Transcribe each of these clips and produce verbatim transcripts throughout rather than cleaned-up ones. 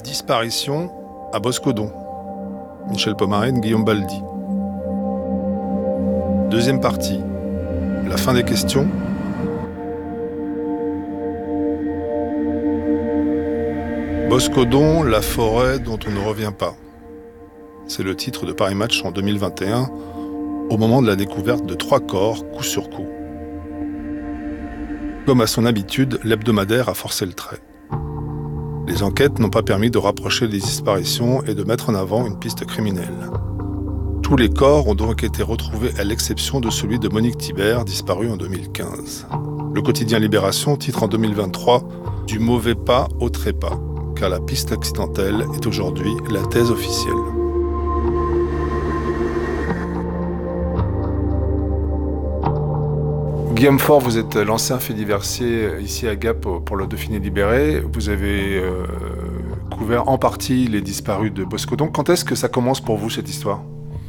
Disparition à Boscodon. Michel Pomarène, Guillaume Baldi. Deuxième partie. La fin des questions. Boscodon, la forêt dont on ne revient pas. C'est le titre de Paris Match en deux mille vingt et un, au moment de la découverte de trois corps, coup sur coup. Comme à son habitude, l'hebdomadaire a forcé le trait. Les enquêtes n'ont pas permis de rapprocher les disparitions et de mettre en avant une piste criminelle. Tous les corps ont donc été retrouvés à l'exception de celui de Monique Thibert, disparue en deux mille quinze. Le quotidien Libération titre en deux mille vingt-trois « Du mauvais pas au trépas », car la piste accidentelle est aujourd'hui la thèse officielle. Guillaume Faure, vous êtes l'ancien fait diversier ici à Gap pour le Dauphiné libéré. Vous avez euh, couvert en partie les disparus de Boscodon. Quand est-ce que ça commence pour vous, cette histoire ?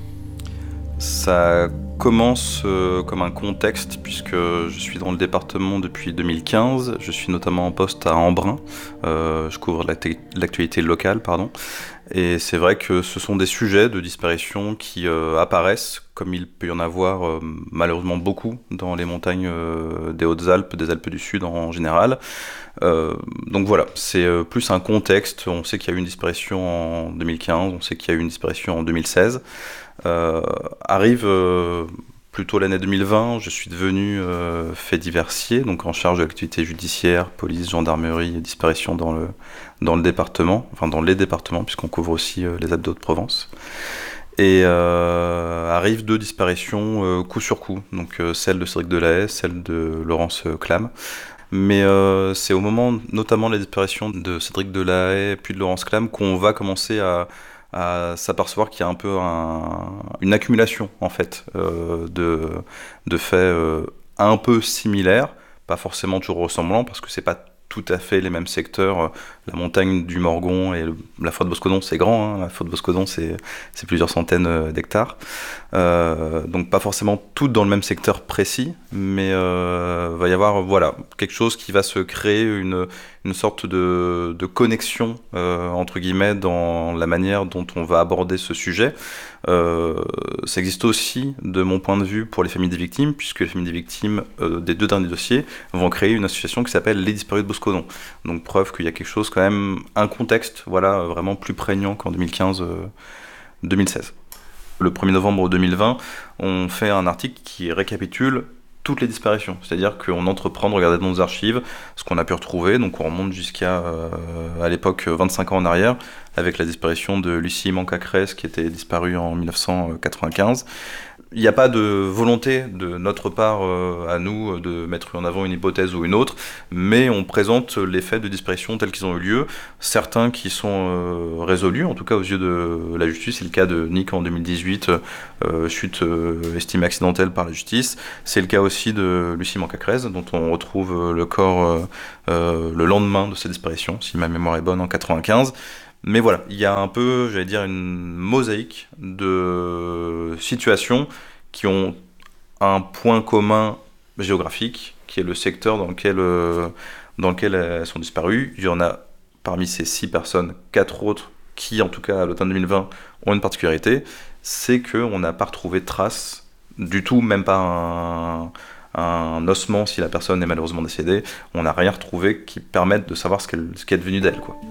Ça commence euh, comme un contexte, puisque je suis dans le département depuis deux mille quinze. Je suis notamment en poste à Embrun. Euh, je couvre l'actu- l'actualité locale, pardon. Et c'est vrai que ce sont des sujets de disparition qui euh, apparaissent, comme il peut y en avoir euh, malheureusement beaucoup dans les montagnes euh, des Hautes-Alpes, des Alpes du Sud en général. Euh, donc voilà, c'est euh, plus un contexte. On sait qu'il y a eu une disparition en deux mille quinze, on sait qu'il y a eu une disparition en deux mille seize. Euh, arrive euh, plutôt l'année deux mille vingt, je suis devenu euh, fait diversier, donc en charge de l'activité judiciaire, police, gendarmerie et disparition dans le, dans le département, enfin dans les départements, puisqu'on couvre aussi euh, les Alpes de Haute-Provence. Et euh, arrivent deux disparitions euh, coup sur coup, donc euh, celle de Cédric Delahaye, celle de Laurence Clam. Mais euh, c'est au moment, notamment de la disparition de Cédric Delahaye puis de Laurence Clam, qu'on va commencer à à s'apercevoir qu'il y a un peu un, une accumulation en fait euh, de, de faits euh, un peu similaires, pas forcément toujours ressemblants parce que c'est pas tout à fait les mêmes secteurs. La montagne du Morgon et le, la forêt de Boscodon, c'est grand, hein, la forêt de Boscodon c'est, c'est plusieurs centaines d'hectares, euh, donc pas forcément toutes dans le même secteur précis, mais euh, va y avoir voilà, quelque chose qui va se créer, une, une sorte de, de connexion euh, entre guillemets dans la manière dont on va aborder ce sujet. Euh, ça existe aussi de mon point de vue pour les familles des victimes, puisque les familles des victimes euh, des deux derniers dossiers vont créer une association qui s'appelle Les Disparus de Boscodon, donc preuve qu'il y a quelque chose quand même, un contexte voilà, vraiment plus prégnant qu'en deux mille quinze deux mille seize. Le premier novembre deux mille vingt, on fait un article qui récapitule toutes les disparitions, c'est-à-dire qu'on entreprend de regarder dans nos archives ce qu'on a pu retrouver, donc on remonte jusqu'à euh, à l'époque vingt-cinq ans en arrière, avec la disparition de Lucie Mancacrès qui était disparue en dix-neuf cent quatre-vingt-quinze. Il n'y a pas de volonté de notre part euh, à nous de mettre en avant une hypothèse ou une autre, mais on présente les faits de disparition tels qu'ils ont eu lieu, certains qui sont euh, résolus, en tout cas aux yeux de la justice. C'est le cas de Nick en deux mille dix-huit, euh, chute euh, estimée accidentelle par la justice. C'est le cas aussi de Lucie Mancacrès, dont on retrouve le corps euh, euh, le lendemain de sa disparition, si ma mémoire est bonne, en quatre-vingt-quinze. Mais voilà, il y a un peu, j'allais dire, une mosaïque de situations qui ont un point commun géographique, qui est le secteur dans lequel, euh, dans lequel elles sont disparues. Il y en a parmi ces six personnes, quatre autres qui, en tout cas à l'automne deux mille vingt, ont une particularité, c'est qu'on n'a pas retrouvé de traces du tout, même pas un, un ossement si la personne est malheureusement décédée. On n'a rien retrouvé qui permette de savoir ce, qu'elle, ce qui est devenu d'elle, quoi.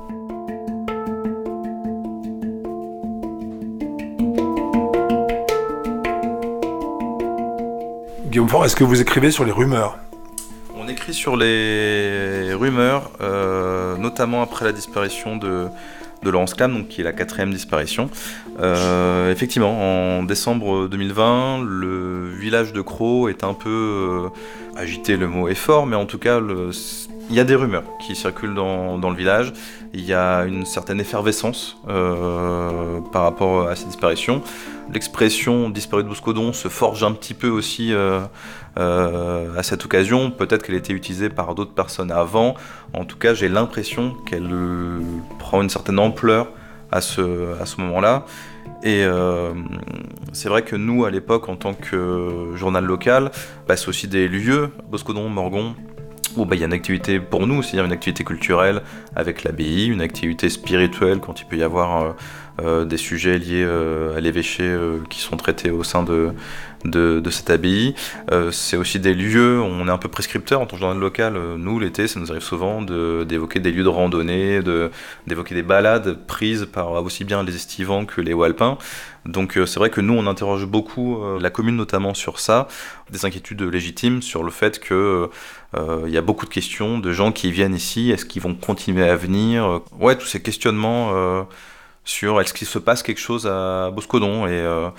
Guillaume Faure, est-ce que vous écrivez sur les rumeurs ? On écrit sur les rumeurs, euh, notamment après la disparition de, de Laurence Clam, donc qui est la quatrième disparition. Euh, effectivement, en décembre deux mille vingt, le village de Crau est un peu euh, agité, le mot est fort, mais en tout cas, le, il y a des rumeurs qui circulent dans, dans le village. Il y a une certaine effervescence euh, par rapport à ces disparitions. L'expression « disparu de Boscodon » se forge un petit peu aussi euh, euh, à cette occasion. Peut-être qu'elle a été utilisée par d'autres personnes avant. En tout cas, j'ai l'impression qu'elle prend une certaine ampleur à ce, à ce moment-là. Et euh, c'est vrai que nous, à l'époque, en tant que journal local, bah, c'est aussi des lieux, Boscodon, Morgon, Bon, bah, il y a une activité pour nous, c'est-à-dire une activité culturelle avec l'abbaye, une activité spirituelle quand il peut y avoir euh, euh, des sujets liés euh, à l'évêché euh, qui sont traités au sein de, de, de cette abbaye. Euh, c'est aussi des lieux, on est un peu prescripteur en tant que journal local. Nous, l'été, ça nous arrive souvent de, d'évoquer des lieux de randonnée, de, d'évoquer des balades prises par aussi bien les estivants que les hauts alpins. Donc euh, c'est vrai que nous, on interroge beaucoup euh, la commune notamment sur ça, des inquiétudes légitimes sur le fait que euh, il y a beaucoup de questions de gens qui viennent ici, est-ce qu'ils vont continuer à venir? Ouais, tous ces questionnements euh, sur est-ce qu'il se passe quelque chose à Boscodon, et euh,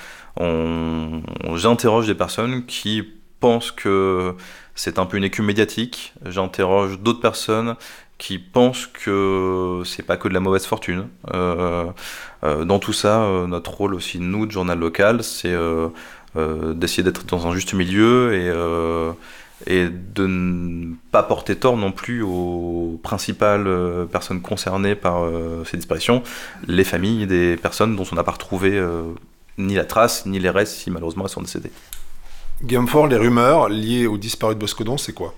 on, on- j'interroge des personnes qui pensent que c'est un peu une écume médiatique, j'interroge d'autres personnes qui pensent que c'est pas que de la mauvaise fortune. Euh, euh, dans tout ça, euh, notre rôle aussi, nous, de journal local, c'est euh, euh, d'essayer d'être dans un juste milieu et, euh, et de ne pas porter tort non plus aux principales euh, personnes concernées par euh, ces disparitions, les familles des personnes dont on n'a pas retrouvé euh, ni la trace, ni les restes, si malheureusement elles sont décédées. Guillaume Faure, les rumeurs liées aux disparus de Boscodon, c'est quoi?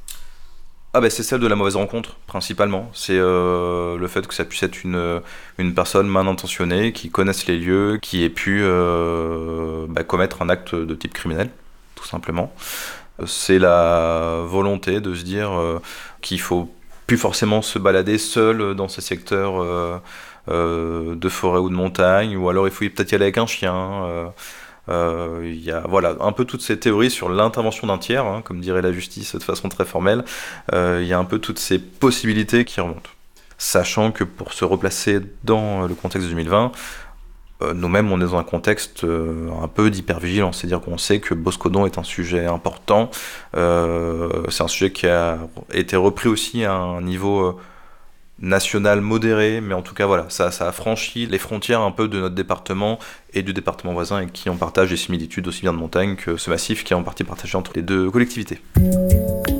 Ah bah c'est celle de la mauvaise rencontre, principalement. C'est euh, le fait que ça puisse être une, une personne mal intentionnée, qui connaisse les lieux, qui ait pu euh, bah, commettre un acte de type criminel, tout simplement. C'est la volonté de se dire euh, qu'il faut plus forcément se balader seul dans ces secteurs euh, euh, de forêt ou de montagne, ou alors il faut peut-être y aller avec un chien. euh, euh, Il y a voilà, un peu toutes ces théories sur l'intervention d'un tiers, hein, comme dirait la justice de façon très formelle. Euh, il y a un peu toutes ces possibilités qui remontent. Sachant que pour se replacer dans le contexte de deux mille vingt, euh, nous-mêmes on est dans un contexte euh, un peu d'hypervigilance, c'est-à-dire qu'on sait que Boscodon est un sujet important, euh, c'est un sujet qui a été repris aussi à un niveau euh, national modéré, mais en tout cas voilà, ça, ça a franchi les frontières un peu de notre département et du département voisin, et qui en partage des similitudes aussi bien de montagne que ce massif qui est en partie partagé entre les deux collectivités.